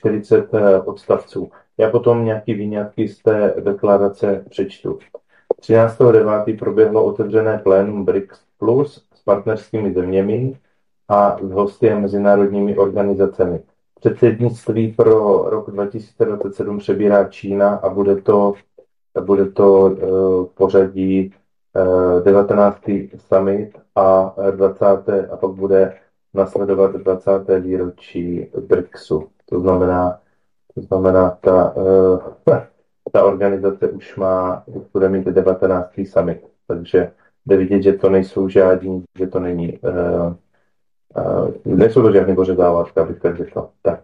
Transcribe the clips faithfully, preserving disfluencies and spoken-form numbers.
čtyřicet odstavců. Já potom nějaký výňatky z té deklarace přečtu. třináctého devátého proběhlo otevřené plénum B R I C S Plus s partnerskými zeměmi a s hosty a mezinárodními organizacemi. Předsednictví pro rok dva tisíce dvacet sedm přebírá Čína a bude to, bude to uh, pořadí uh, devatenáctý summit a dvacátého a pak bude nasledovat dvacáté výročí B R I C S u. To znamená, to znamená ta, uh, ta organizace už má, už bude mít devatenáctý summit. Takže jde vidět, že to nejsou žádní, že to není, uh, uh, nejsou to žádný bože závažka, abych tak řekl. Tak.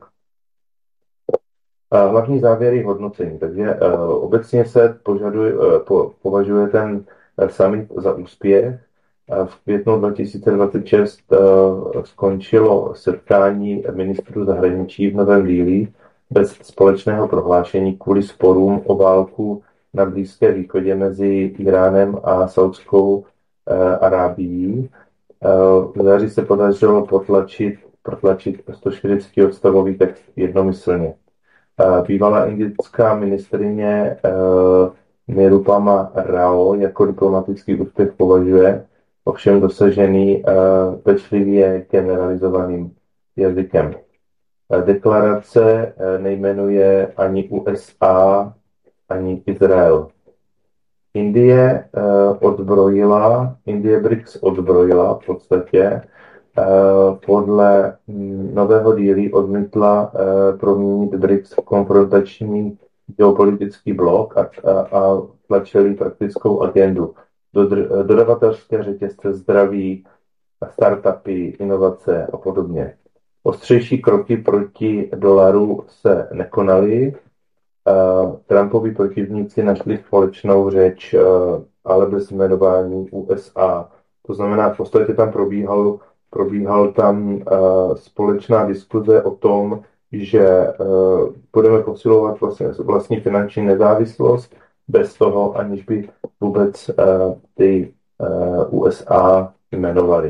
Uh, hlavní závěry hodnocení. Takže uh, obecně se požaduje, uh, po, považuje ten uh, summit za úspěch. V květnu dva tisíce dvacet šest uh, skončilo setkání ministrů zahraničí v Novém Dillí bez společného prohlášení kvůli sporům o válku na Blízké východě mezi Iránem a Saudskou uh, Arábií. Uh, v září se podařilo potlačit, protlačit sto čtyřicet odstavový text jednomyslně. Uh, bývalá indická ministryně uh, Nirupama Rao jako diplomatický úspěch považuje, ovšem dosažený uh, pečlivě generalizovaným jazykem. Uh, deklarace uh, nejmenuje ani U S A, ani Izrael. Indie uh, odbrojila, Indie B R I C S odbrojila v podstatě. Uh, podle mm, Nového Dillí odmítla uh, proměnit B R I C S v konfrontační geopolitický blok a, a, a tlačili praktickou agendu. Dodr- dodavatelské řetězce, zdraví, startupy, inovace a podobně. Ostřejší kroky proti dolaru se nekonaly. Uh, Trumpovi protivníci našli společnou řeč, uh, ale bez jmenování U S A. To znamená, v podstatě tam probíhal, probíhal tam uh, společná diskuze o tom, že uh, budeme posilovat vlastně, vlastní finanční nezávislost bez toho, aniž by vůbec uh, ty uh, U S A jmenovali.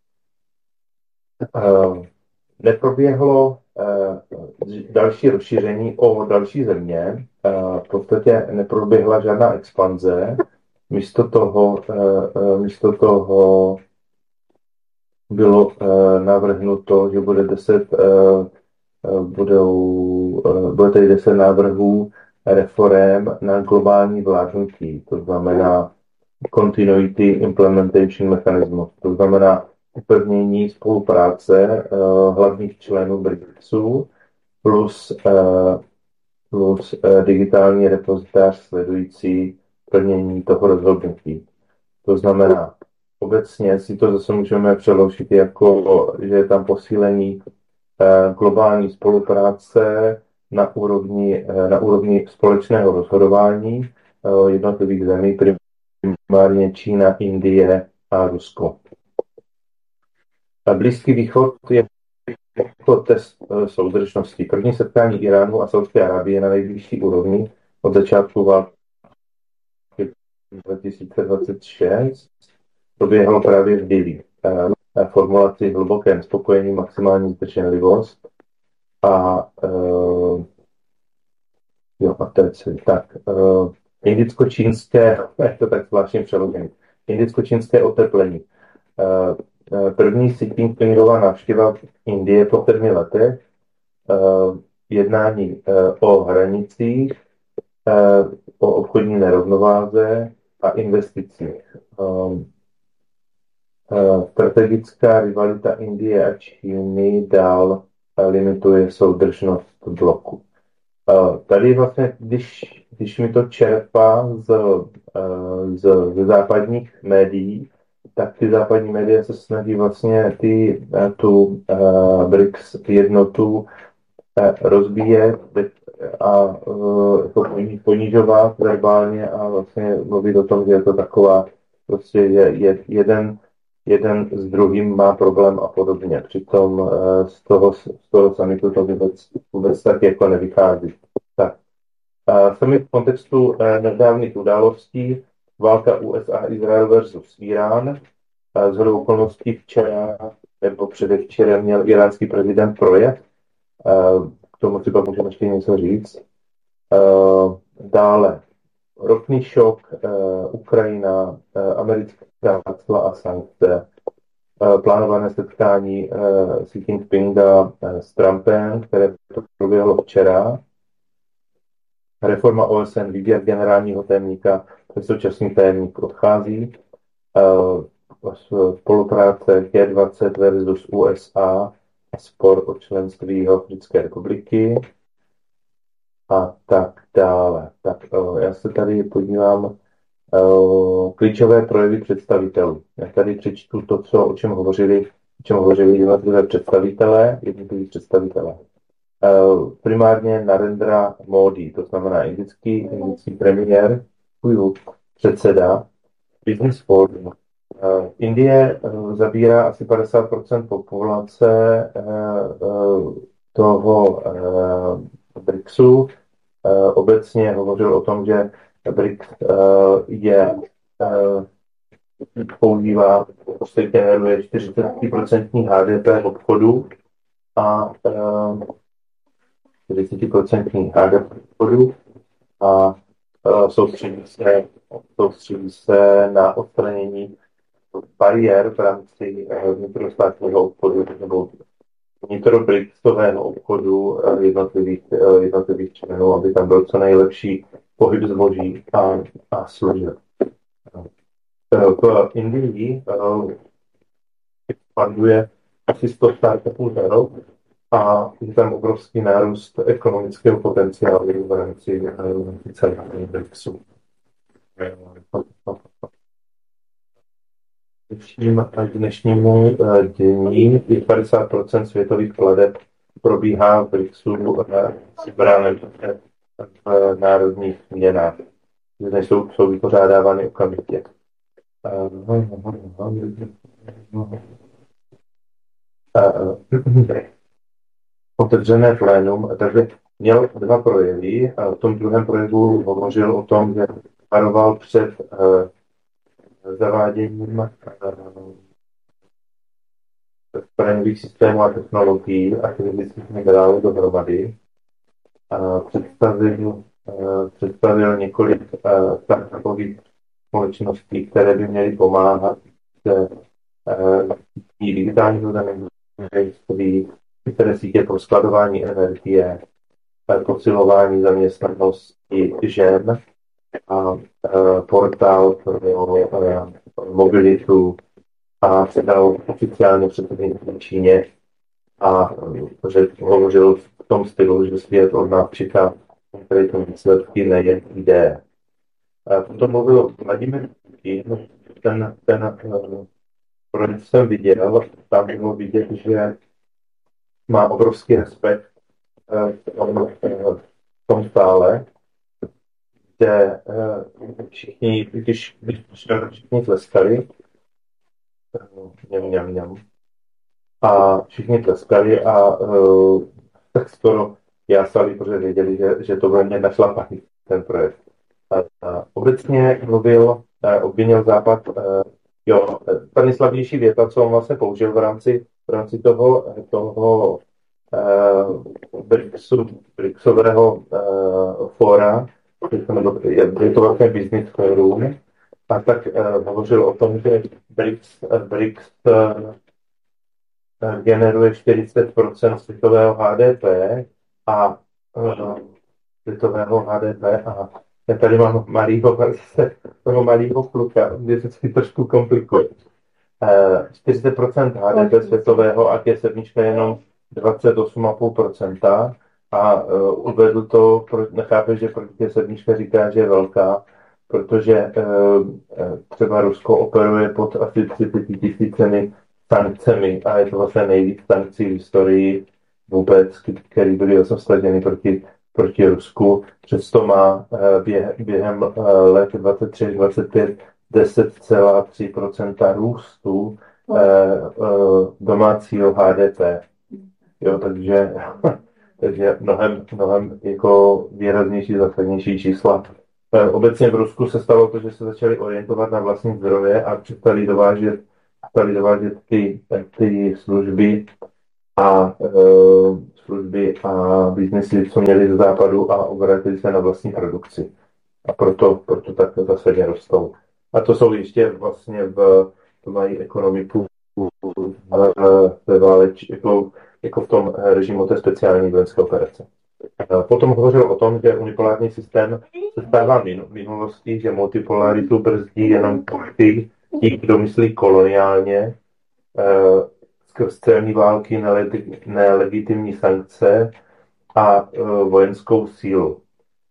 Uh, neproběhlo uh, další rozšíření o další země. Uh, v podstatě neproběhla žádná expanze. Místo toho, uh, místo toho bylo uh, navrhnuto, že bude deset, uh, budou, uh, bude tady deset návrhů reform na globální vládnutí. To znamená Continuity Implementation Mechanism. To znamená upevnění spolupráce uh, hlavních členů B R I C S u plus, uh, plus uh, digitální repozitář sledující plnění toho rozhodnutí. To znamená, obecně si to zase můžeme přeložit jako, že je tam posílení uh, globální spolupráce na úrovni, uh, na úrovni společného rozhodování uh, jednotlivých zemí, primárně Čína, Indie a Rusko. A Blízký východ je jako test soudržnosti. První setkání Iránu a Saudské Arábie na nejvyšší úrovni od začátku války dva tisíce dvacet šest proběhlo právě v Dillí. Formulaci hluboké nespokojení, maximální zdrženlivost a uh, jo, a teď tak uh, indicko-čínské, je to tak zvláštně přeložené, indicko-čínské oteplení. Uh, První Xi Jinpingová návštěva Indie po sedmi letech, uh, jednání uh, o hranicích, uh, o obchodní nerovnováze a investicích. Um, uh, strategická rivalita Indie a Číny dál uh, limituje soudržnost bloku. Uh, tady vlastně, když, když mi to čerpá z, uh, z, z západních médií, tak ty západní média se snaží vlastně ty, tu uh, B R I C S jednotu uh, rozbíjet a uh, jako ponižovat verbálně a vlastně mluvit o tom, že je to taková, prostě je, je jeden, jeden s druhým má problém a podobně. Přitom uh, z toho, z toho samitu to vůbec, vůbec tak jako nevychází. Tak. Uh, summit v kontextu uh, nedávných událostí, válka U S A a Izrael versus Irán. Shodou okolností včera nebo předevčerem měl iránský prezident projev, tomu třeba můžeme ještě něco říct. Dále ropný šok, Ukrajina, americká cla a sankce, plánované setkání Xi Jinpinga s Trumpem, které to proběhlo včera, reforma O S N, výběr generálního tajemníka, současný tajemník odchází, spolupráce G dvacet versus U S A, spor o členství Africké republiky a tak dále. Tak já se tady podívám klíčové projevy představitelů. Já tady přečtu to, co, o čem hovořili, o čem hovořili jednotlivé představitelé, jednotliví představitelé. Primárně Narendra Modi, to znamená indický, indický premiér, předseda Business Forum. Indie zabírá asi padesát procent populace toho BRICSu. Obecně hovořil o tom, že BRICS je používá, prostě generuje čtyřicet procent H D P obchodu a čtyřicet procent H D P obchodu a soustředí se, soustředí se na odstranění bariér v rámci vnitrostátního obchodu nebo vnitrobrixového obchodu jednotlivých, jednotlivých členů, aby tam byl co nejlepší pohyb zboží a, a služeb. V Indii expanduje asi sto startupů za rok a je tam obrovský nárůst ekonomického potenciálu v rámci, v rámci celého BRICSu. Dnešnímu dění padesát procent světových plateb probíhá v BRICSu v v národních měnách, kde jsou, jsou vypořádávány okamžitě. Otevřené plénum, takže měl dva projevy a v tom druhém projevu hovořil o tom, že varoval před zaváděním zbraňových systémů a technologií a kritických minerálů dohromady. Představil, představil několik takových společností, které by měly pomáhat i digitálního zemědělství, které sítě pro skladování energie, posilování zaměstnanosti žen a portál pro mobilitu a předal oficiálně předsednictví v Číně a že hovořil v tom stylu, že svět od nás čeká konkrétní výsledky, nejen ideje. Potom mluvil Vladimír Putin, ten, ten projekt jsem viděl, tam bylo vidět, že má obrovský respekt v tom, v tom stále, kde všichni, když, když všichni tleskali, něm, něm, něm, a všichni tleskali a uh, tak skoro jásali, protože věděli, že, že to ve mně našlapaný ten projekt. A, a obecně mluvil, a obvinil Západ, a, jo, ta nejslavnější věta, co on vlastně použil v rámci, v rámci toho, toho uh, BRICSu, BRICSového uh, fóra, je, je to vlastně business forum, a tak uh, hovořil o tom, že BRICS, uh, BRICS uh, generuje čtyřicet procent světového H D P a uh, světového H D P a já tady mám malýho, toho malýho kluka, kde se to trošku komplikuje. Uh, čtyřicet procent H D P světového a G sedm jenom dvacet osm celá pět procenta a uh, uvedl to, nechápe, že pro G sedm říká, že je velká, protože uh, třeba Rusko operuje pod asi třicet tisícemi sankcemi a je to vlastně nejvíc sankcí v historii vůbec, které byly osastaženy proti, proti Rusku. Přesto má běh, během let dvacet tři dvacet pět deset celá tři procenta růstu domácího H D P. Jo, takže, takže mnohem, mnohem jako výraznější, zásadnější čísla. Obecně v Rusku se stalo to, že se začali orientovat na vlastní zdroje a přestali dovážet Stali dovážet ty, ty služby a e, služby a biznesy, co měli do západu a obrátili se na vlastní produkci. A proto, proto tak zásadně rostou. A to jsou ještě vlastně v, to mají ekonomiku ve váleč, jako, jako v tom režimu té speciální vojenské operace. Potom hovořil o tom, že unipolární systém se stává v minulosti, že multipolaritu brzdí jenom ty, ti, kdo myslí koloniálně, skrz celní války, nelegitimní sankce a vojenskou sílu.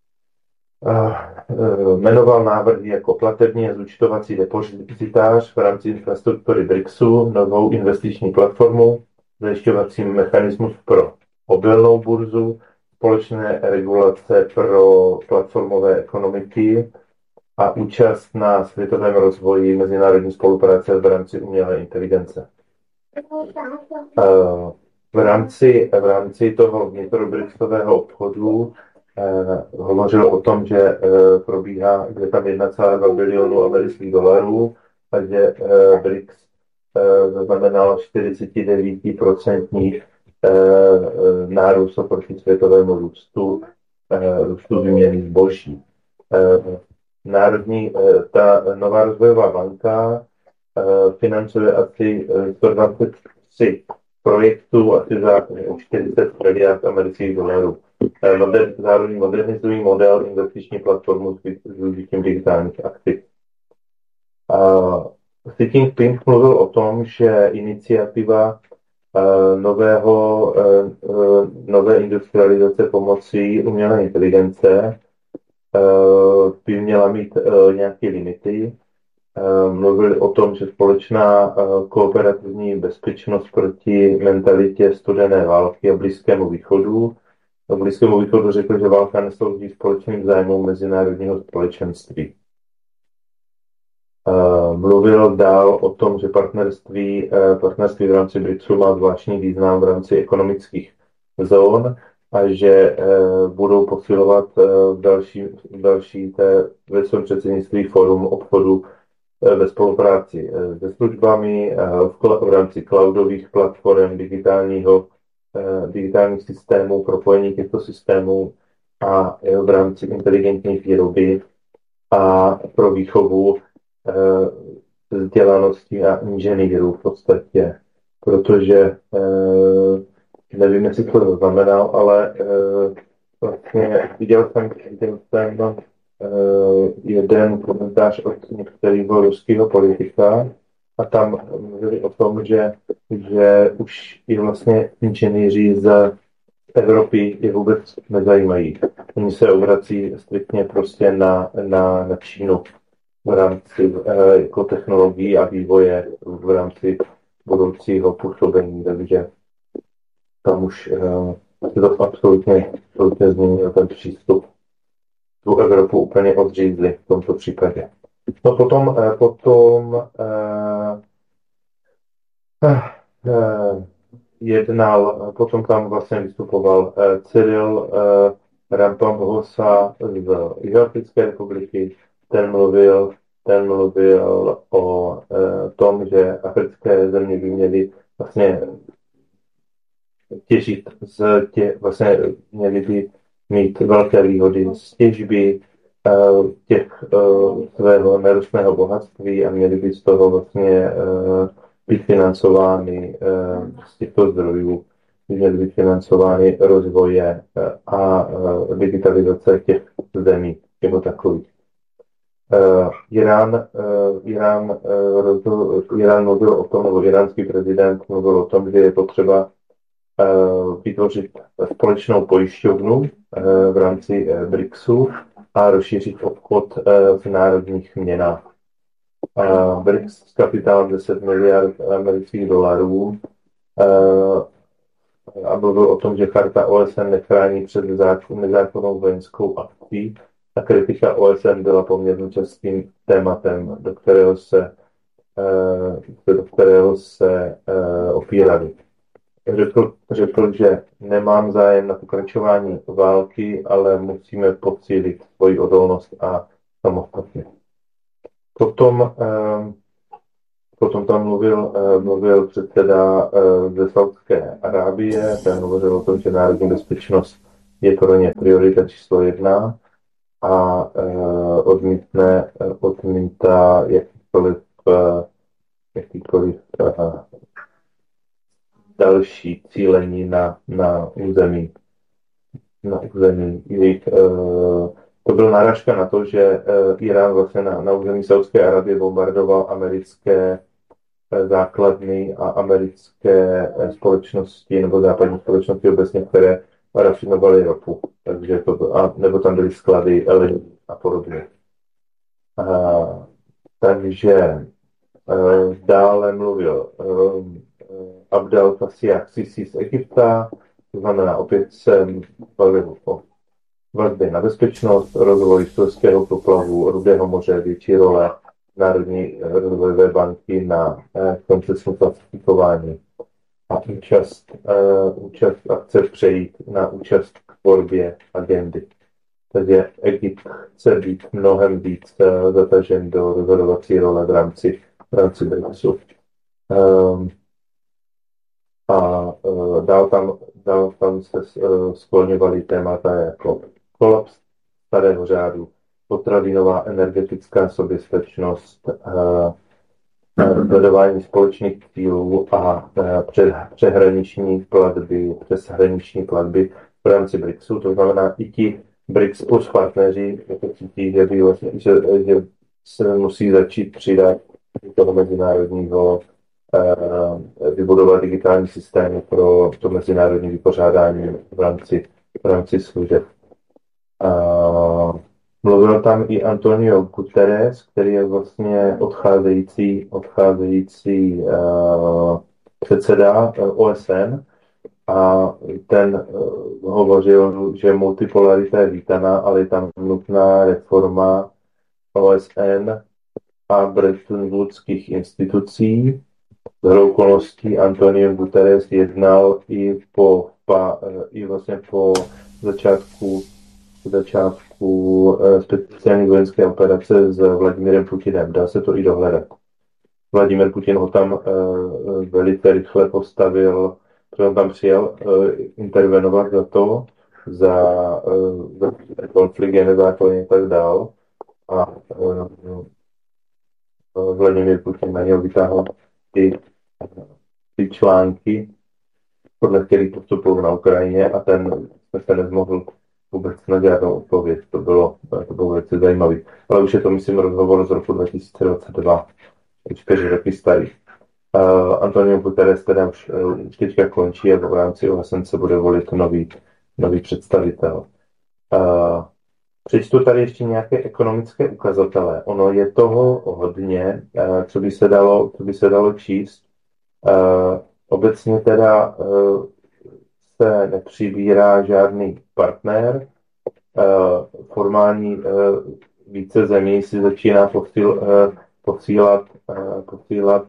Jmenoval návrhy jako platební a zúčtovací depozitář v rámci infrastruktury BRICSu, novou investiční platformu, zajišťovací mechanismus pro obilnou burzu, společné regulace pro platformové ekonomiky a účast na světovém rozvoji mezinárodní spolupráce v rámci umělé inteligence. V rámci, v rámci toho vnitrobrixového obchodu eh, hovořil o tom, že eh, probíhá, že tam jedna celá dva bilionu amerických dolarů a že eh, BRICS eh, zaznamenal čtyřicet devět procent eh, nárůst oproti světovému růstu, eh, růstu výměny zboží. Eh, národní, eh, ta nová rozvojová banka eh, financuje asi sto dvacet tři projektů asi za čtyřicet miliard amerických dolarů. Moder, zároveň modernizují model investiční platformu s využitím digitálních aktiv. Xi Jinping mluvil o tom, že iniciativa nového, nové industrializace pomocí umělé inteligence by měla mít nějaké limity. Mluvili o tom, že společná kooperativní bezpečnost proti mentalitě studené války a Blízkému východu. Na Blízkému východu řekl, že válka neslouží společným zájmům mezinárodního společenství. Mluvil dál o tom, že partnerství, partnerství v rámci BRICSu má zvláštní význam v rámci ekonomických zón a že budou posilovat v další, v další té, ve svém předsednictví Fórum obchodu ve spolupráci se službami v, v rámci cloudových platform, digitálního, digitálních systémů, propojení těchto systémů a v rámci inteligentní výroby a pro výchovu vzdělanosti a inženýrů v podstatě, protože nevím, jestli to znamenal, ale vlastně viděl jsem, viděl jsem jeden komentář od některého ruského politika a tam mluvili o tom, že, že už i vlastně inženýři z Evropy je vůbec nezajímají. Oni se obrací striktně prostě na, na, na Čínu v rámci eh, jako technologií a vývoje v rámci budoucího působení, takže tam už eh, se to absolutně, absolutně změnil ten přístup. Tu Evropu úplně odřízli v tomto případě. No potom, eh, potom eh, eh, jednal, potom tam vlastně vystupoval eh, Cyril eh, Ramaphosa z Jihoafrické republiky. Ten mluvil, ten mluvil o eh, tom, že africké země by měly vlastně těžit z tě, vlastně měly by mít velké výhody z těžby uh, těch uh, svého nerostného bohatství a měly by z toho vlastně uh, být financovány uh, z těchto zdrojů, měly být financovány rozvoje uh, a uh, digitalizace těch zemí jako takových. Uh, Irán, uh, Irán, uh, rozhodl, Irán mluvil o tom, nebo iránský prezident mluvil o tom, že je potřeba vytvořit společnou pojišťovnu v rámci BRICSu a rozšířit obchod v národních měnách. BRICS s kapitálem deset miliard amerických dolarů a mluvil o tom, že charta O S N nechrání před nezákonnou vojenskou akcí a kritika O S N byla poměrně častým tématem, do kterého se, do kterého se opírali. Řekl, řekl, že nemám zájem na pokračování války, ale musíme posílit svoji odolnost a samostatnost. Potom, Potom tam mluvil, eh, mluvil předseda eh, ze Saúdské Arábie, ten hovořil o tom, že národní bezpečnost je pro ně priorita číslo jedna a eh, odmítne, eh, odmítá jakýkoliv, eh, jakýkoliv eh, další cílení na, na území, na území jejich. Eh, to byl náražka na to, že eh, Irán vlastně na, na území Saúdské Arábie bombardoval americké základny a americké společnosti nebo západní společnosti obecně, které rafinovaly ropu. Takže to, a, nebo tam byly sklady elin a podobně. A, takže a, dále mluvil um, Abdel Fattah Sisi z Egypta, to znamená, opět jsem bavil o vazbě na bezpečnost, rozvoj Suezského proplavu, Rudého moře, větší role Národní rozvojové banky na koncesní klasifikování a účast, uh, účast a chce přejít na účast k tvorbě agendy. Takže Egypt chce být mnohem víc uh, zatažen do rozhodovací role v rámci, v rámci BRICSu. Um, a uh, dál, tam, dál tam se uh, skloňovaly témata jako kolaps starého řádu, potravinová energetická soběstačnost, sledování společných cílů a přeshraniční platby, přeshraniční platby v rámci BRICSu. To znamená, i ti BRICS plus partneři jako cítí, že, by vlastně, že, že se musí začít přidat do toho mezinárodního vybudovat digitální systémy pro to mezinárodní vypořádání v rámci, v rámci služeb. Uh, mluvil tam i Antonio Guterres, který je vlastně odcházející, odcházející uh, předseda uh, O S N a ten uh, hovořil, že multipolarita je vítaná, ale je tam nutná reforma O S N a Bretton Woodských institucí. Z okolností Antonio Guterres jednal i po, pa, i vlastně po začátku začátku speciální vojenské operace s Vladimirem Putinem. Dá se to i dohledat. Vladimir Putin ho tam uh, velice rychle postavil, protože on tam přijel uh, intervenovat za to, za, uh, za konflikt je nezákonně a tak dál. A uh, uh, Vladimir Putin na něho vytáhl ty, ty články, podle kterých postupují na Ukrajině a ten se nezmohl vůbec na žádnou odpověď. To bylo, to bylo velice zajímavé. Ale už je to, myslím, rozhovor z roku dva tisíce dvacet dva, čtyři roky starý. Uh, Antonio Guterres teda už, uh, už teďka končí a v rámci O S N se bude volit nový, nový představitel. Uh, přečtu tady ještě nějaké ekonomické ukazatele. Ono je toho hodně, uh, co by se dalo, co by se dalo číst. Uh, obecně teda uh, se nepřibírá žádný partner. Formální více zemí si začíná posíl, posílat, posílat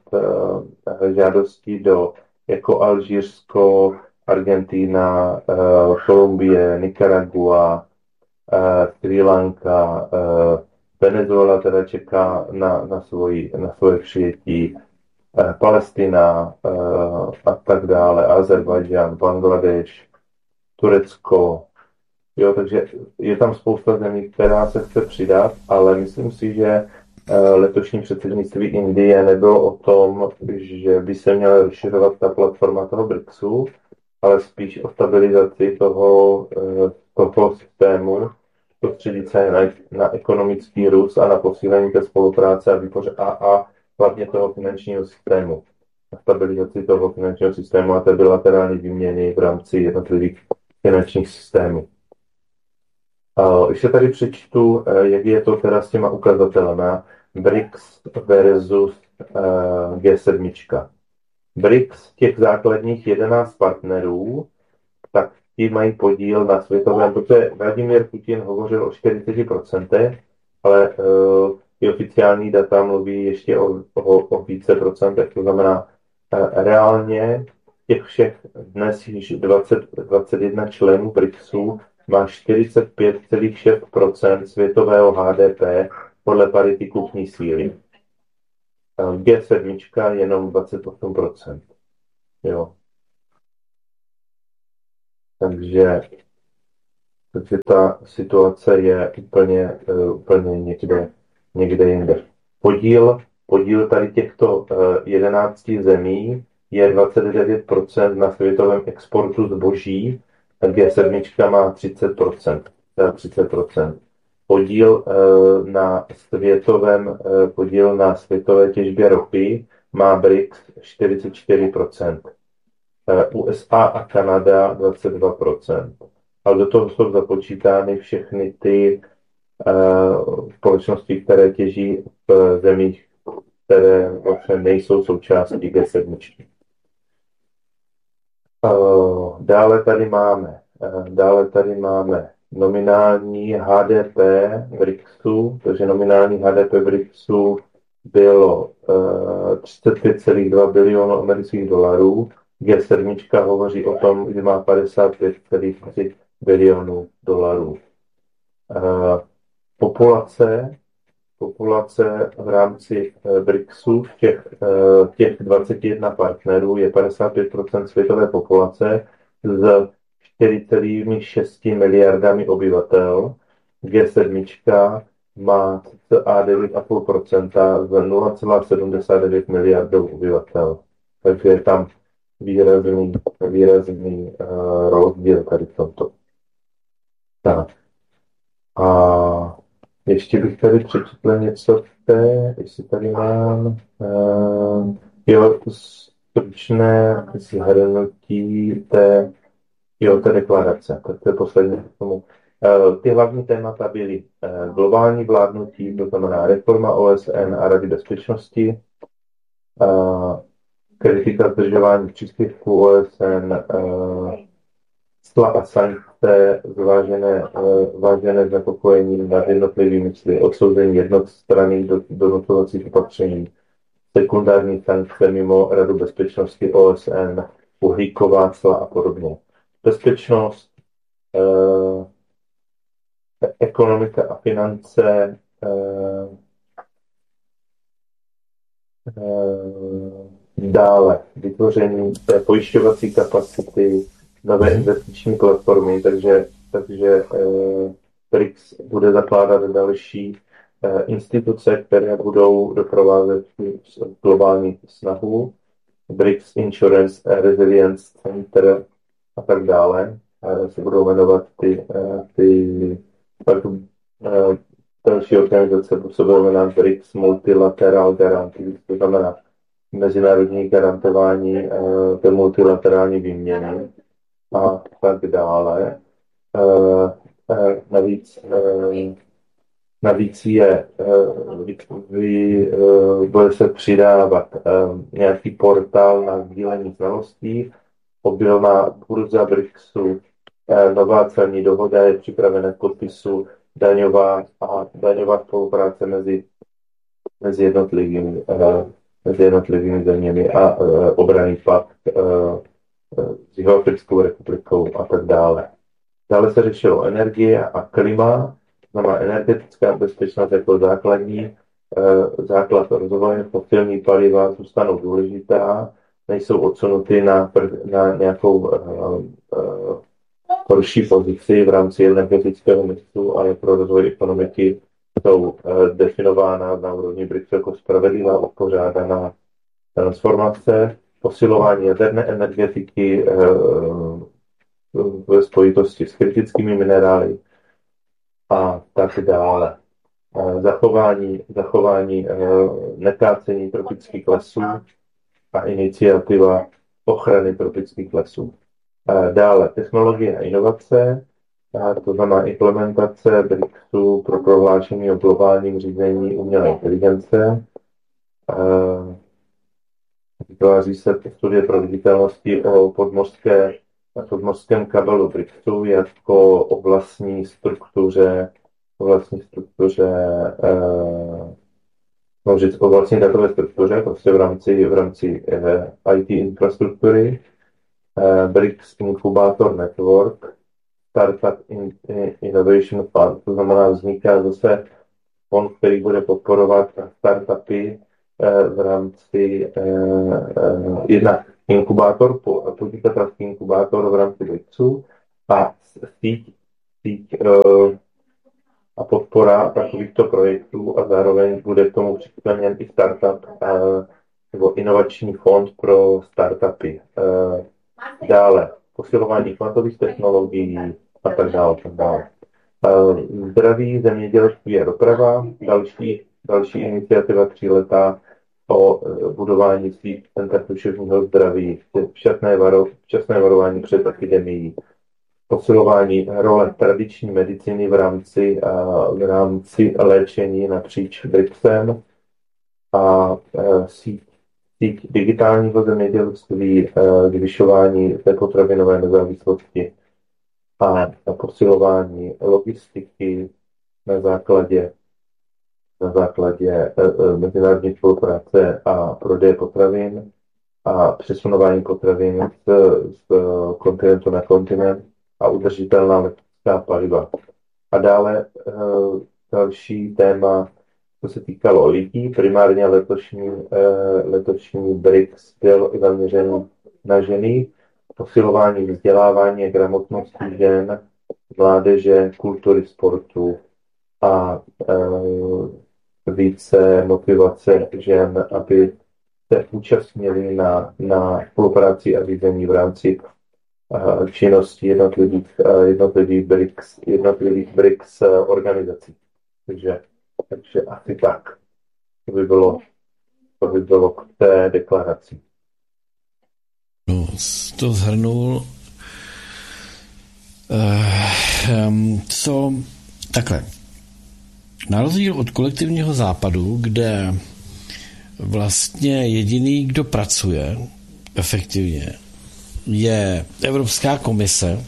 žádosti do jako Alžírsko, Argentina, Kolumbie, Nicaragua, Sri Lanka, Venezuela teda čeká na, na, svoji, na svoje přijetí, Palestina a tak dále, Azerbajdžán, Bangladeš, Turecko. Jo, takže je tam spousta zemí, která se chce přidat, ale myslím si, že letošní předsednictví Indie nebylo o tom, že by se měla rozšiřovat ta platforma toho BRICSu, ale spíš o stabilizaci toho, toho systému, soustředit se na, na ekonomický růst a na posílení té spolupráce a, vypoře- a, a hlavně toho finančního systému. Na stabilizaci toho finančního systému a té bilaterální výměny v rámci jednotlivých finančních systémů. Uh, ještě tady přečtu, uh, jak je to teda s těma ukazatelemi BRICS versus uh, G sedm. BRICS, těch základních jedenáct partnerů, tak ti mají podíl na světovém, protože Vladimír Putin hovořil o čtyřicet procent, ale uh, i oficiální data mluví ještě o, o, o více procentech, to znamená uh, reálně těch všech dnes již dvacet, dvacet jedna členů BRICSu má čtyřicet pět celá šest procent světového H D P podle parity kupní síly. G sedm jenom dvacet osm procent. Jo. Takže, takže ta situace je úplně, uh, úplně někde, někde jinde. Podíl, podíl tady těchto uh, jedenácti zemí je dvacet devět procent na světovém exportu zboží, G sedm má třicet procent. třicet procent. Podíl uh, na světovém, uh, podíl na světové těžbě ropy má BRICS čtyřicet čtyři procent. U S A a Kanada dvacet dva procent. Ale do toho jsou započítány všechny ty uh, společnosti, které těží v zemích, které vlastně nejsou součástí G sedm. Uh, dále tady máme, uh, dále tady máme nominální H D P BRICSu, takže nominální H D P BRICSu bylo uh, třicet pět celá dva bilionu amerických dolarů. G sedm hovoří o tom, že má padesát pět celá tři bilionů dolarů. Uh, populace, populace v rámci uh, BRICSu, těch, uh, těch dvacet jedna partnerů, je padesát pět procent světové populace z čtyři celá šest miliardami obyvatel. G sedm má cca devět celá pět procenta z nula celá sedmdesát devět miliardů obyvatel. Takže je tam výrazný, výrazný uh, rozdíl tady v tomto. Tak. A ještě bych tady přečetl něco v té, jestli tady mám, uh, jo, stručné shrnutí té, jo, té deklarace, to, to je poslední k tomu. Uh, ty hlavní témata byly uh, globální vládnutí, to znamená reforma O S N a Rady bezpečnosti, uh, kritika zdržování příspěvků O S N, uh, cla a sankce, zvážené, uh, vážené znepokojení nad jednotlivými cly, odsouzení jednostranných do, donucovacích opatření, sekundární sankce mimo Radu bezpečnosti O S N, uhlíková cla a podobně. Bezpečnost, uh, ekonomika a finance, uh, uh, dále vytvoření té pojišťovací kapacity, nové investiční platformy, takže, takže uh, BRICS bude zakládat další uh, instituce, které budou doprovázet globální snahu. BRICS Insurance Resilience Center a tak dále. A se budou jmenovat ty, uh, ty tak, uh, další organizace se budou jmenovat BRICS Multilateral Guarantee, to znamená mezinárodní garantování uh, té multilaterální výměny a tak dále. Uh, uh, navíc, uh, navíc je, uh, vy, uh, bude se přidávat uh, nějaký portál na sdílení znalostí, obilná burza BRICSu, uh, nová celní dohoda je připravena k podpisu, daňová a daňová spolupráce mezi, mezi jednotlivými uh, mezi jednotlivými zeměmi a uh, obranný pakt uh, s Jihoafrickou republikou a tak dále. Dále se řešilo energie a klima, znamená energetická bezpečnost jako základní uh, základ rozvoje, fosilní paliva zůstanou důležitá, nejsou odsunuty na, na nějakou uh, uh, horší pozici v rámci energetického mixu, ale pro rozvoj ekonomiky jsou uh, definována na úrovni BRICS jako spravedlivá, uspořádaná transformace, posilování jaderné energetiky uh, ve spojitosti s kritickými minerály a tak dále. Uh, zachování zachování uh, nekácení tropických lesů a iniciativa ochrany tropických lesů. Dále technologie a inovace, to znamená implementace BRICSu pro prohlášení o globálním řízení umělé inteligence. Vytváří se studie proveditelnosti o podmořské, podmořském kabelu BRICSu jako oblastní struktuře, oblastní struktuře no, oblastní datové struktuře, prostě v rámci, v rámci I T infrastruktury. BRICS Incubator Network, Startup Innovation Fund, to znamená, vzniká zase fond, který bude podporovat startupy v rámci jednak inkubátor, podnikatelský inkubátor v rámci BRICSu a síť, síť a podpora takovýchto projektů a zároveň bude k tomu připojený i startup nebo inovační fond pro startupy. Dále posilování kvantových technologií a tak dále. Tak dále. Zdraví, zemědělství a doprava, další, další iniciativa tříletá o budování svých center duševního zdraví, včasné, varo, včasné varování před epidemií, posilování role tradiční medicíny v rámci, v rámci léčení napříč BRICSem a síť, síť digitálního zemědělství, zvyšování té potravinové nezávislosti a posilování logistiky na základě, na základě mezinárodní spolupráce a prodeje potravin a přesunování potravin z, z kontinentu na kontinent a udržitelná letecká paliva. A dále další téma, co se týkalo lidí, primárně letošní, letošní BRICS byl zaměřený na ženy, posilování vzdělávání a gramotnosti žen, mládeže, kultury, sportu a e, více motivace žen, aby se účastnili na, na spolupráci a řízení v rámci e, činnosti jednotlivých, e, jednotlivých BRICS, jednotlivých BRICS organizací. Takže, takže asi tak. To by bylo, to by bylo k té deklaraci. No, to zhrnul. Uh, co takhle. Na rozdíl od kolektivního západu, kde vlastně jediný, kdo pracuje efektivně, je Evropská komise,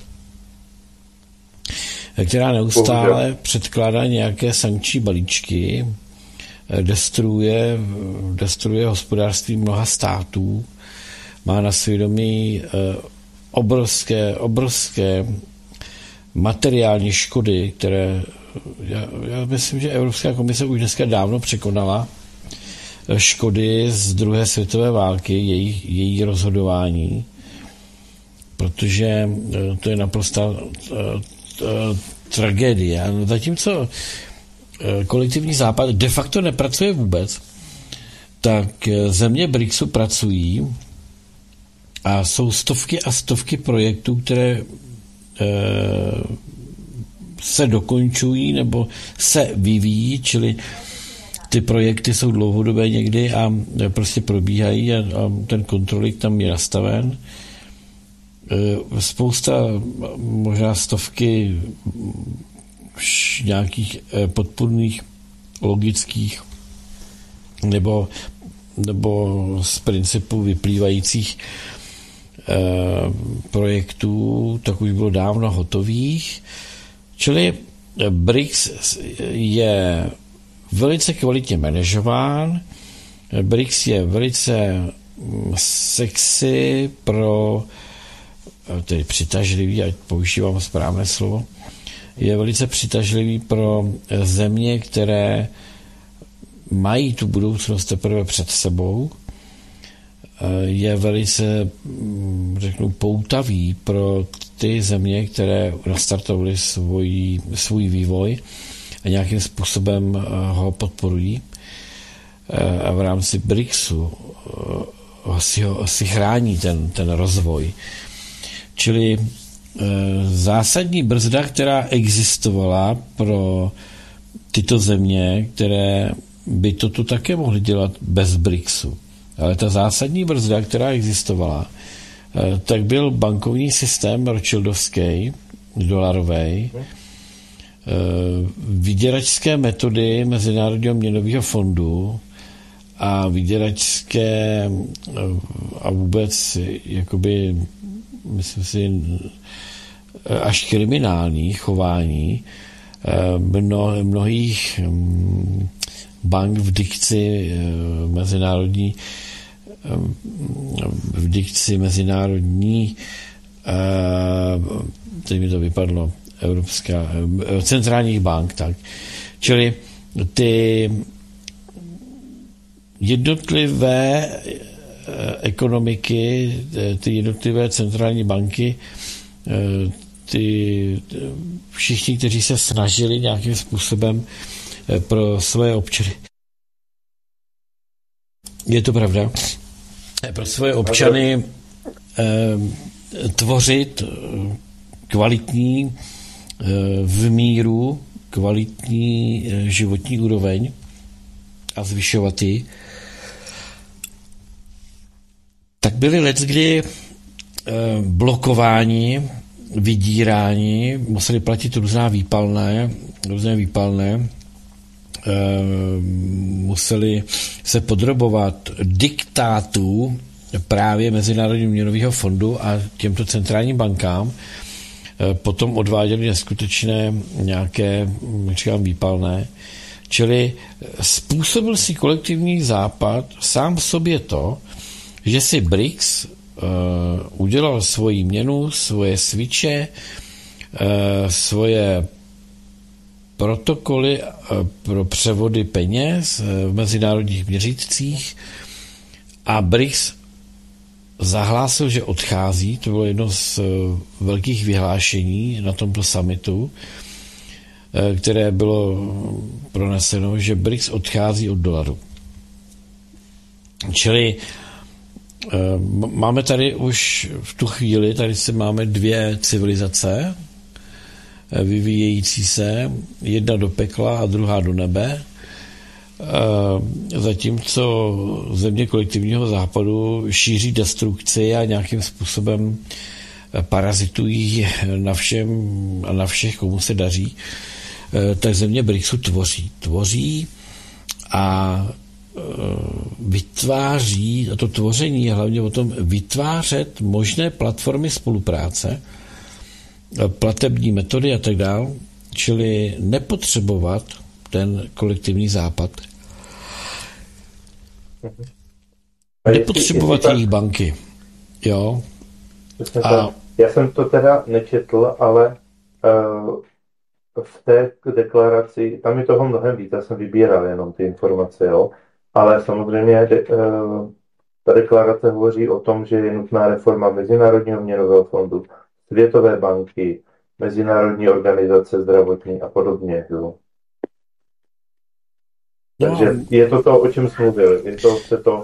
která neustále předkládá nějaké sankční balíčky, destruuje, destruuje hospodářství mnoha států, má na svědomí obrovské, obrovské materiální škody, které já, já myslím, že Evropská komise už dneska dávno překonala škody z druhé světové války, její, její rozhodování, protože to je naprosto tragédie. Zatímco kolektivní západ de facto nepracuje vůbec, tak země BRICSu pracují a jsou stovky a stovky projektů, které e, se dokončují nebo se vyvíjí, čili ty projekty jsou dlouhodobé někdy a prostě probíhají a, a ten kontrolik tam je nastaven. E, spousta, možná stovky nějakých podpůrných logických nebo, nebo z principu vyplývajících projektů, tak už bylo dávno hotových. Čili BRICS je velice kvalitně manažován, BRICS je velice sexy pro, tedy přitažlivý, ať používám správné slovo, je velice přitažlivý pro země, které mají tu budoucnost teprve před sebou, je velice, řeknu, poutavý pro ty země, které nastartovaly svůj, svůj vývoj a nějakým způsobem ho podporují. A v rámci BRICSu si, ho, si chrání ten, ten rozvoj. Čili zásadní brzda, která existovala pro tyto země, které by to tu také mohly dělat bez BRICSu. Ale ta zásadní brzda, která existovala, tak byl bankovní systém rothschildovský, dolarový, vyděračské metody Mezinárodního měnového fondu a vyděračské a vůbec jakoby, myslím si, až kriminální chování mno, mnohých bank v dikci mezinárodní v dikci mezinárodní teď mi to vypadlo Evropská, centrálních bank, tak. Čili ty jednotlivé ekonomiky, ty jednotlivé centrální banky, ty všichni, kteří se snažili nějakým způsobem pro své občany. Je to pravda? Pro své občany eh, tvořit kvalitní eh, v míru, kvalitní eh, životní úroveň a zvyšovat ji, tak byly leckdy eh, blokováni, vydíráni, museli platit různá výpalné, různé výpalné, museli se podrobovat diktátů právě Mezinárodního měnového fondu a těmto centrálním bankám, potom odváděli neskutečné nějaké, jak říkám, výpalné. Čili způsobil si kolektivní západ sám sobě to, že si B R I C S uh, udělal svoji měnu, svoje switche, uh, svoje protokoly pro převody peněz v mezinárodních měřítcích a B R I C S zahlásil, že odchází. To bylo jedno z velkých vyhlášení na tomto summitu, které bylo proneseno, že B R I C S odchází od dolaru. Čili máme tady už v tu chvíli, tady se máme dvě civilizace vyvíjející se, jedna do pekla a druhá do nebe, zatímco země kolektivního západu šíří destrukci a nějakým způsobem parazitují na všem a na všech, komu se daří, tak země B R I C S tvoří. Tvoří a vytváří, a to tvoření je hlavně o tom vytvářet možné platformy spolupráce, platební metody a tak dále, čili nepotřebovat ten kolektivní západ. Nepotřebovat jejich banky. Jo. A... Já jsem to teda nečetl, ale uh, v té deklaraci, tam je toho mnohem víc, já jsem vybíral jenom ty informace, jo. Ale samozřejmě de, uh, ta deklarace hovoří o tom, že je nutná reforma Mezinárodního měnového fondu, Světové banky, Mezinárodní organizace zdravotní a podobně. Jo. Takže no. Je to to, o čem jsi mluvil. Je to se to...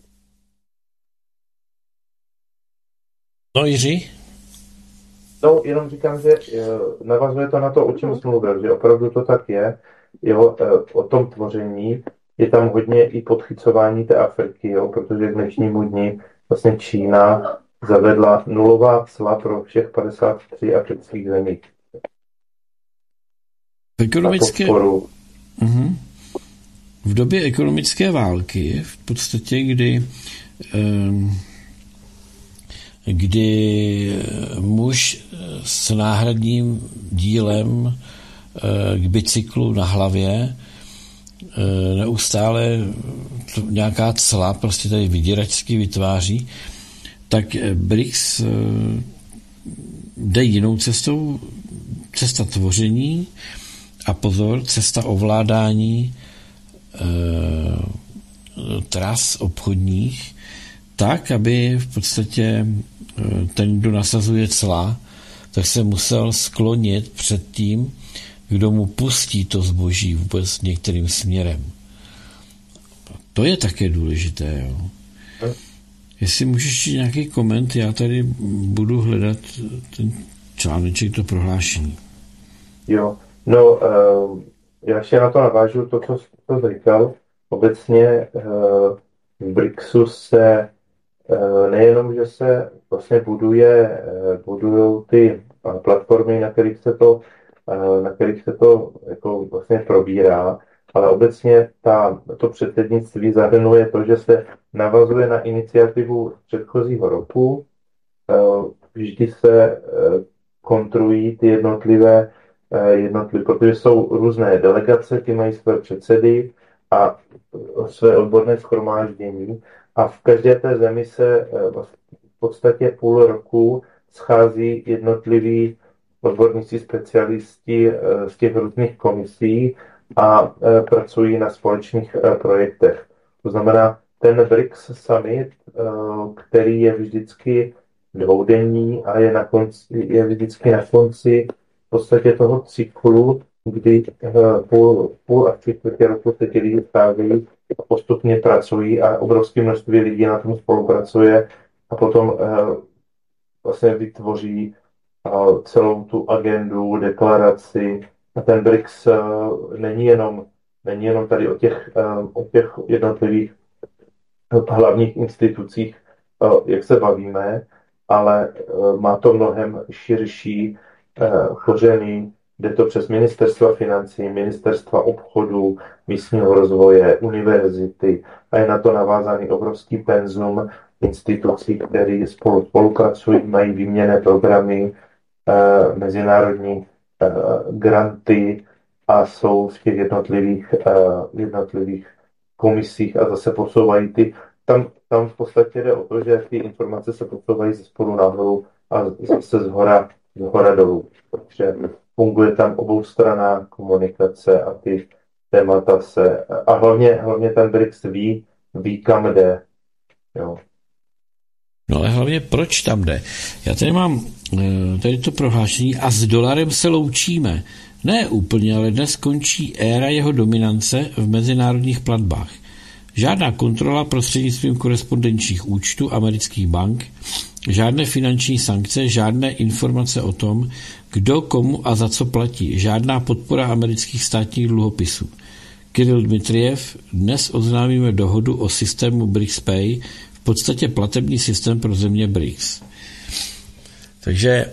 No, Jiří? No, jenom říkám, že navazuje to na to, o čem jsi mluvil, že opravdu to tak je. Jo, o tom tvoření je tam hodně i podchycování té Afriky, jo, protože k dnešnímu dni vlastně Čína zavedla nulová cla pro všech padesát tři afrických zemí. V ekonomické... Uh-huh. V době ekonomické války, v podstatě, kdy, kdy muž s náhradním dílem k bicyklu na hlavě neustále nějaká cla prostě tady vyděračsky vytváří, tak B R I C S jde jinou cestou, cesta tvoření a pozor, cesta ovládání e, tras obchodních tak, aby v podstatě e, ten, kdo nasazuje cla, tak se musel sklonit před tím, kdo mu pustí to zboží vůbec některým směrem. To je také důležité. Jo. Jestli můžeš ještě nějaký koment, já tady budu hledat ten článeček, to prohlášení. Jo, no, uh, já ještě na to navážu to, co jsi říkal. Obecně uh, v B R I C S se uh, nejenom, že se vlastně buduje, uh, budujou ty uh, platformy, na kterých se to, uh, na kterých se to jako vlastně probírá, ale obecně ta, to předsednictví zahrnuje to, že se navazuje na iniciativu předchozího roku. Vždy se kontrují ty jednotlivé, jednotlivé, protože jsou různé delegace, ty mají své předsedy a své odborné shromáždění a v každé té zemi se v podstatě půl roku schází jednotliví odborníci, specialisti z těch různých komisí a pracují na společných projektech. To znamená, ten B R I C S Summit, který je vždycky dvoudenní a je, na konci, je vždycky na konci v podstatě toho cyklu, kdy půl, půl a tři čtvrtě roku se ti lidi stávají a postupně pracují a obrovské množství lidí na tom spolupracuje a potom vlastně vytvoří celou tu agendu, deklaraci a ten B R I C S není jenom, není jenom tady o těch, o těch jednotlivých hlavních institucích, jak se bavíme, ale má to mnohem širší kořeny, jde to přes ministerstva financí, ministerstva obchodu, místního rozvoje, univerzity a je na to navázaný obrovský penzum institucí, které spolu spolupracují, mají výměnné programy, mezinárodní granty a jsou v těch jednotlivých, jednotlivých komisích a zase posouvají ty. Tam, tam v podstatě jde o to, že ty informace se posouvají ze spodu nahoru a zase z hora, z hora dolů. Takže funguje tam oboustranná komunikace a ty témata se... A hlavně, hlavně ten B R I C S ví, ví kam jde. Jo. No ale hlavně proč tam jde? Já tady mám tady to prohlášení a s dolarem se loučíme. Ne úplně, ale dnes končí éra jeho dominance v mezinárodních platbách. Žádná kontrola prostřednictvím korespondenčních účtů amerických bank, žádné finanční sankce, žádné informace o tom, kdo komu a za co platí, žádná podpora amerických státních dluhopisů. Kirill Dmitrijev, dnes oznámíme dohodu o systému B R I C S Pay, v podstatě platební systém pro země B R I C S. Takže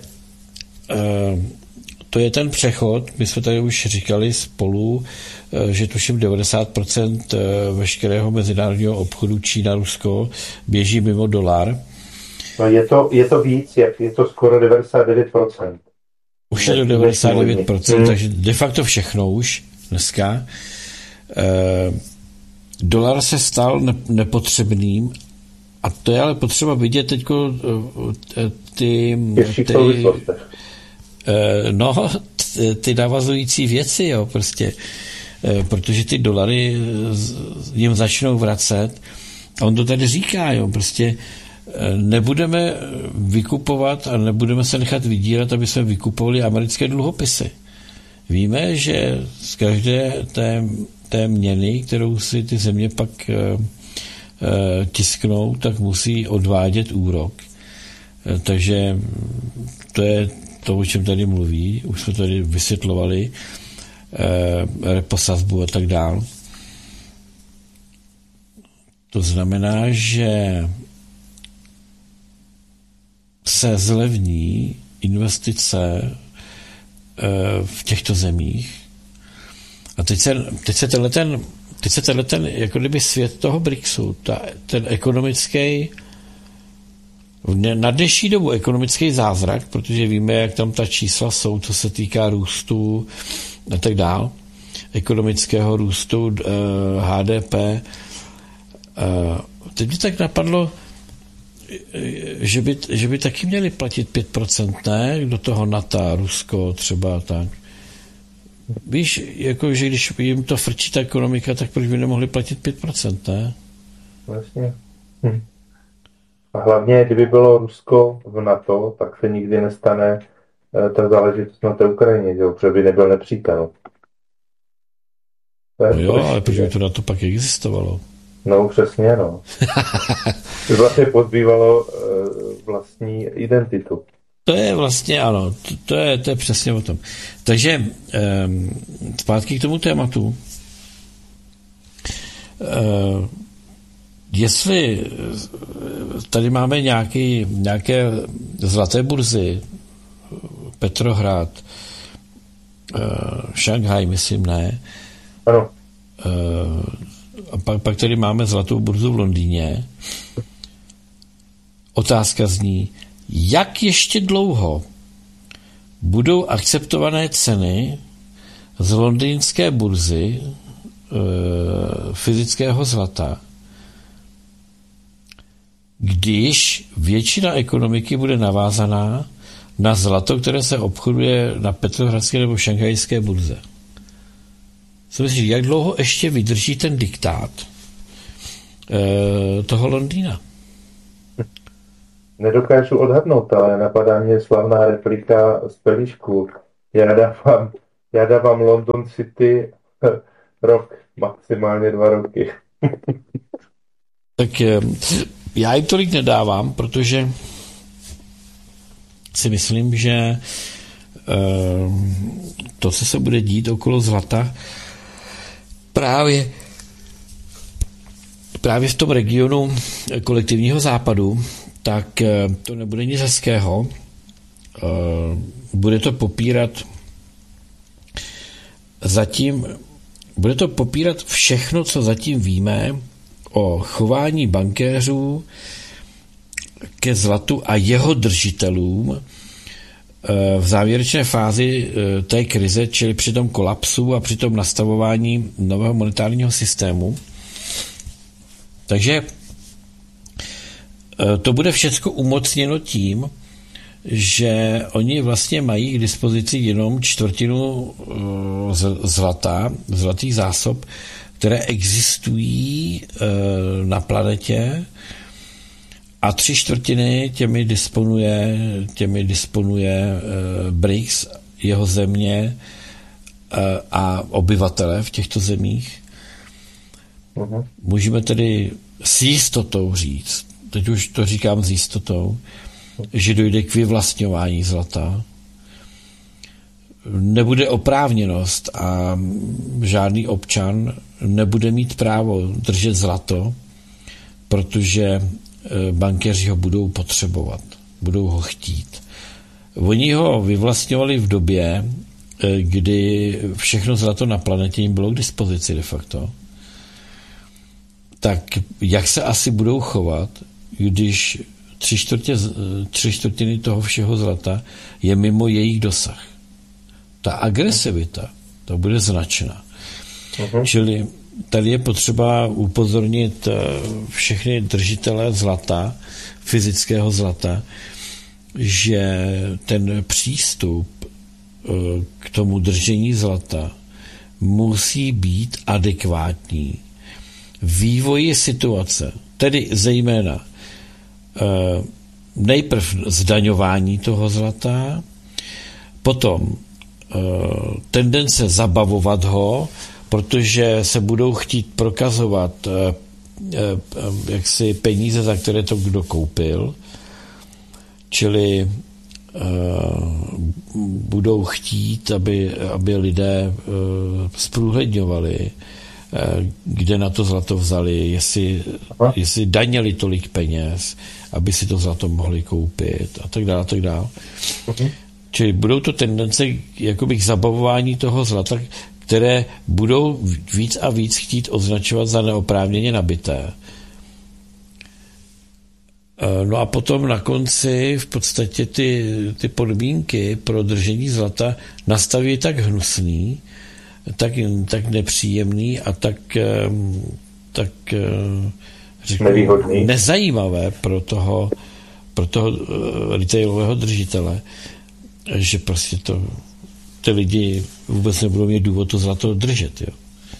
to je ten přechod, my jsme tady už říkali spolu, že tuším devadesát procent veškerého mezinárodního obchodu Čína-Rusko běží mimo dolar. No je to, je to víc, jak je to skoro devadesát devět procent. Už je to devadesát devět procent, hmm. takže de facto všechno už dneska. E, dolar se stal ne, nepotřebným a to je ale potřeba vidět teďko ty... ty no, ty navazující věci, jo, prostě, protože ty dolary jim začnou vracet a on to tady říká, jo, prostě nebudeme vykupovat a nebudeme se nechat vydírat, aby jsme vykupovali americké dluhopisy. Víme, že z každé té, té měny, kterou si ty země pak e, e, tisknou, tak musí odvádět úrok. E, takže to je to, o čem tady mluví, už jsme tady vysvětlovali, e, reposazbu a tak dál. To znamená, že se zlevní investice v těchto zemích. A teď se, teď se tenhle ten, teď se tenhle ten, jako kdyby svět toho BRICSu, ta, ten ekonomický, na dnešní dobu ekonomický zázrak, protože víme, jak tam ta čísla jsou, co se týká růstu a tak dál, ekonomického růstu, H D P. Teď mě tak napadlo, že by, že by taky měli platit pět procent, ne? Do toho NATO, Rusko třeba tak. Víš, jako, že když jim to frčí ta ekonomika, tak proč by nemohli platit pět procent, ne? Vlastně. Hm. A hlavně, kdyby bylo Rusko v NATO, tak se nikdy nestane ta záležitost na té Ukrajině, že? Protože by nebyl nepřítel. No jo, ale proč by to NATO pak existovalo? No, přesně, no. To vlastně pozbývalo uh, vlastní identitu. To je vlastně, ano, to, to, je, to je přesně o tom. Takže um, zpátky k tomu tématu. Uh, jestli tady máme nějaký, nějaké zlaté burzy, Petrohrad, uh, Šanghaj, myslím, ne? Ano. Uh, A pak, pak tady máme zlatou burzu v Londýně. Otázka zní, jak ještě dlouho budou akceptované ceny z londýnské burzy e, fyzického zlata, když většina ekonomiky bude navázaná na zlato, které se obchoduje na petrohradské nebo šanghajské burze. Co myslíš, jak dlouho ještě vydrží ten diktát, toho Londýna. Nedokážu odhadnout, ale napadá mě slavná replika z Pelíšku. Já dávám, já dávám London City rok, maximálně dva roky. Tak já jim tolik nedávám, protože si myslím, že to, co se bude dít okolo zlata, právě právě v tom regionu kolektivního západu, tak to nebude nic hezkého. Bude to popírat zatím, bude to popírat všechno, co zatím víme o chování bankéřů ke zlatu a jeho držitelům v závěrečné fázi té krize, čili při tom kolapsu a při tom nastavování nového monetárního systému. Takže to bude všechno umocněno tím, že oni vlastně mají k dispozici jenom čtvrtinu zlata, zlatých zásob, které existují na planetě, a tři čtvrtiny těmi disponuje, těmi disponuje B R I C S, jeho země a obyvatele v těchto zemích. Uh-huh. Můžeme tedy s jistotou říct, teď už to říkám s jistotou, že dojde k vyvlastňování zlata. Nebude oprávněnost a žádný občan nebude mít právo držet zlato, protože bankéři ho budou potřebovat, budou ho chtít. Oni ho vyvlastňovali v době, kdy všechno zlato na planetě jim bylo k dispozici de facto. Tak jak se asi budou chovat, když tři, čtvrtě, tři čtvrtiny toho všeho zlata je mimo jejich dosah? Ta agresivita, to bude značná. Uh-huh. Čili tady je potřeba upozornit všechny držitele zlata, fyzického zlata, že ten přístup k tomu držení zlata musí být adekvátní vývoji situace, tedy zejména nejprv zdaňování toho zlata, potom tendence zabavovat ho, protože se budou chtít prokazovat jaksi peníze, za které to kdo koupil, čili budou chtít, aby, aby lidé zprůhledňovali, kde na to zlato vzali, jestli, jestli daněli tolik peněz, aby si to zlato mohli koupit a tak dále, a tak dále. Okay. Čili budou to tendence jakoby k zabavování toho zlata, které budou víc a víc chtít označovat za neoprávněně nabité. No a potom na konci v podstatě ty, ty podmínky pro držení zlata nastaví tak hnusný, tak, tak nepříjemný a tak, tak řeknu, nezajímavé pro toho, pro toho retailového držitele, že prostě to ty lidi vůbec nebudou mít důvod to zlato držet. Jo.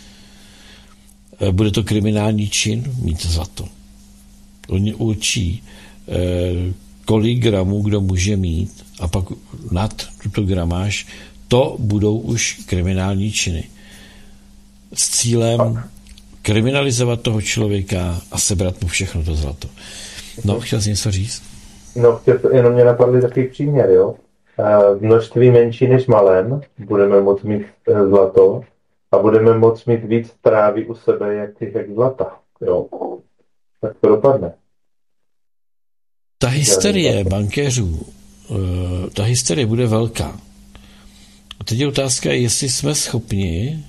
Bude to kriminální čin mít zlato. Oni určí, kolik gramů kdo může mít a pak nad tuto gramáž to budou už kriminální činy. S cílem kriminalizovat toho člověka a sebrat mu všechno to zlato. No, chtěl jsi něco říct? No, chtěl, jenom mě napadly takový příměr, jo. V množství menší než malém budeme moct mít zlato a budeme moct mít víc trávy u sebe, jak těch jak zlata. Jo. Tak to dopadne. Ta hysterie bankéřů, ta hysterie bude velká. A teď je otázka, jestli jsme schopni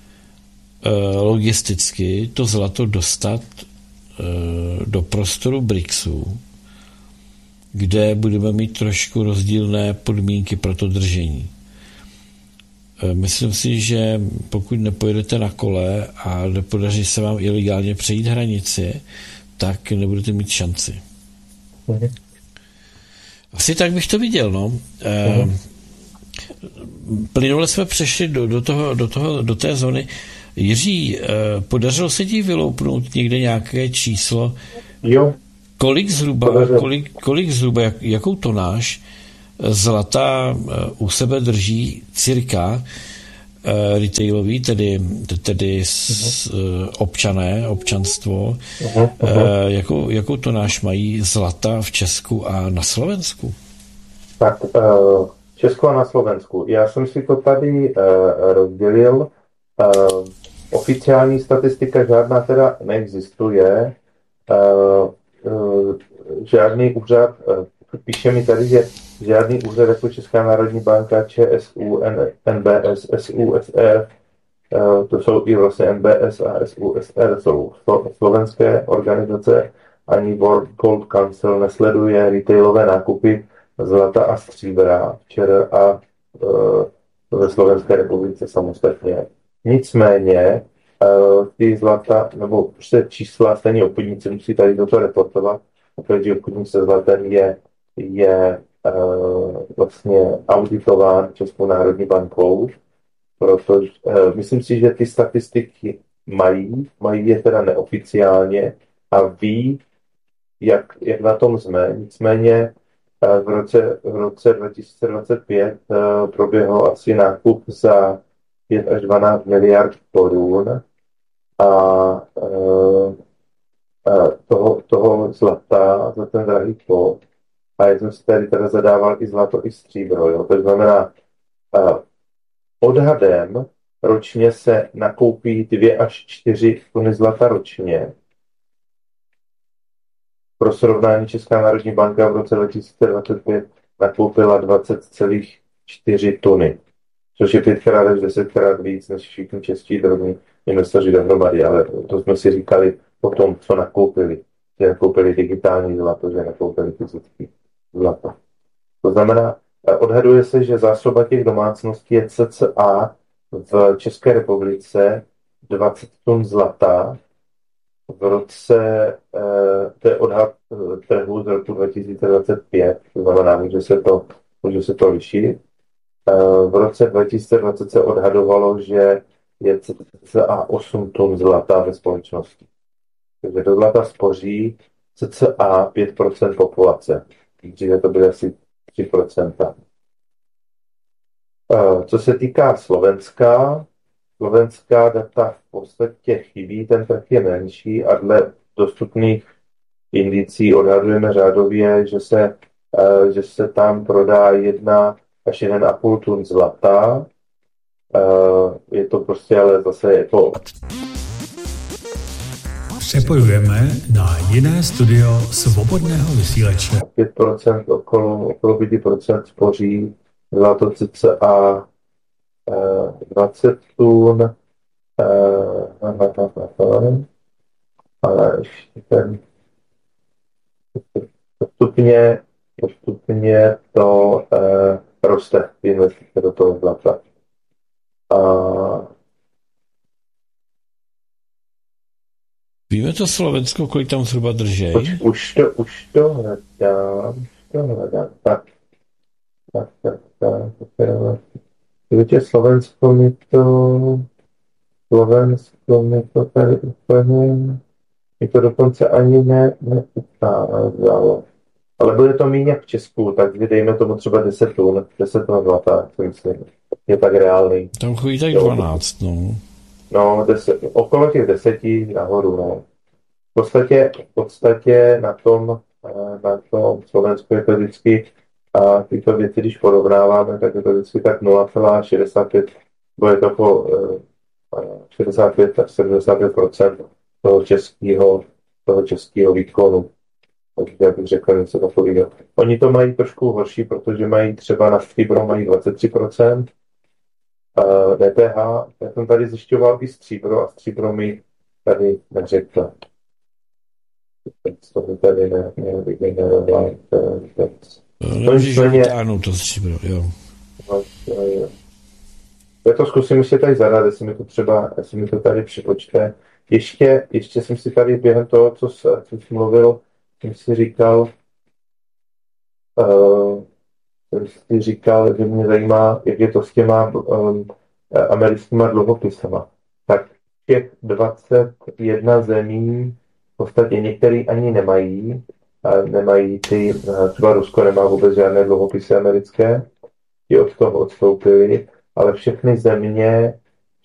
logisticky to zlato dostat do prostoru BRICSu, kde budeme mít trošku rozdílné podmínky pro to držení. Myslím si, že pokud nepojedete na kole a nepodaří se vám ilegálně přejít hranici, tak nebudete mít šanci. Mhm. Asi tak bych to viděl, no. Mhm. Plynule jsme přešli do, do, toho, do, toho, do té zóny Jiří, podařilo se ti vyloupnout někde nějaké číslo? Jo. Kolik zhruba, kolik, kolik zhruba, jak, jakou tonáž zlata u sebe drží cirka retailový, tedy, tedy s, uh-huh. občané, občanstvo, uh-huh. Uh, jakou, jakou tonáž mají zlata v Česku a na Slovensku? Tak uh, Česku a na Slovensku. Já jsem si to tady uh, rozdělil. Uh, oficiální statistika žádná teda neexistuje. Uh, uh, žádný úřad, uh, píše mi tady, že žádný úřad jako Česká národní banka, ČSÚ, N B S, S U S R, uh, to jsou i vlastně N B S a S U S R, jsou slovenské organizace, ani World Gold Council nesleduje retailové nákupy zlata a stříbra včera a uh, ve Slovenské republice samostatně. Nicméně uh, ty zlata, nebo prostě čísla, stejně obchodníci musí tady toto reportovat, protože obchodník se zlatem je, je uh, vlastně auditován Českou národní bankou, protože uh, myslím si, že ty statistiky mají, mají je teda neoficiálně a ví, jak, jak na tom jsme. Nicméně v roce, v roce dva tisíce dvacet pět uh, proběhl asi nákup za pět až dvanáct miliard korun a uh, uh, toho, toho zlata za ten drahý kód. A já jsem si tady teda zadával i zlato, i stříbro. Jo? To znamená, uh, odhadem ročně se nakoupí dvě až čtyři tuny zlata ročně. Pro srovnání Česká národní banka v roce dva tisíce dvacet pět nakoupila dvacet celá čtyři tuny, což je pětkrát až desetkrát víc než všichni čeští drobní investoři dohromady, ale to jsme si říkali o tom, co nakoupili. Že nakoupili digitální zlato, že nakoupili fyzický zlato. To znamená, odhaduje se, že zásoba těch domácností je cca v České republice dvacet tun zlata. V roce, to je odhad trhu z roku dva tisíce dvacet pět, to znamená, že se to, že se to liší. V roce dva tisíce dvacet se odhadovalo, že je cca osm tun zlata ve společnosti. Takže do zlata spoří cca pět procent populace. Dříve to byly asi tři procenta. Co se týká Slovenska, slovenská data v podstatě chybí, ten trh je menší a dle dostupných indicí odhadujeme řádově, že se, že se tam prodá jedna až jeden a půl tun zlata. Je to prostě ale zase jako... Přepojujeme na jiné studio svobodného vysílače. pět procent okolo, okolo pět procent spoří zlato cca dvacet tun, ale ještě ten postupně, postupně to uh, roste investice do toho zlata. Uh, Víme to Slovensko, kolik tam zhruba držej? Už, už to, už to hledám, už to hledám. Tak, tak, tak, tak, tak. Víte, Slovensko mi to, Slovensko mi to tady úplně, mi to dokonce ani ne, neukázalo. Ale bude to méně jak v Česku, tak dejme tomu třeba deset tun, deset tun zlata, si myslím. Je tak reálný. Tam chodí tak dvanáct, no. No, deset, okolo těch deseti nahoru, no. V podstatě, v podstatě na tom, na tom Slovensku je to vždycky, a tyto věci, když porovnáváme, tak je to vždycky tak nula celá šedesát pět, bude to po šedesát pět až sedmdesát pět procent toho českého, toho českého výkonu. Takže já bych řekl něco takového. Oni to mají trošku horší, protože mají třeba na stříbro mají dvacet tři procent D P H. Já jsem tady zjišťoval i stříbro a stříbro mi tady neřekla. To mi tady ne, ne, ne, ne, ne, ne, Nemůžeš vytáhnout to stříbro, jo. Já to zkusím ještě tady zadat, jestli mi to třeba, jestli mi to tady připočte. Ještě, ještě jsem si tady během toho, co, co jsi mluvil, jsem si říkal, uh, jsem si říkal, že mě zajímá, jak je to s těma um, americkýma dluhopisama. Tak těch dvacet jedna zemí v podstatě některý ani nemají, nemají ty, třeba Rusko nemá vůbec žádné dluhopisy americké, ti od toho odstoupili, ale všechny země